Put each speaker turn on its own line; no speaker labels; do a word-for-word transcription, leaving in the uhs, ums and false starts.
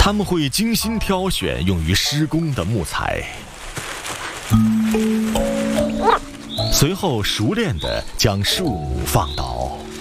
他们会精心挑选用于施工的木材，随后熟练地将树木放倒。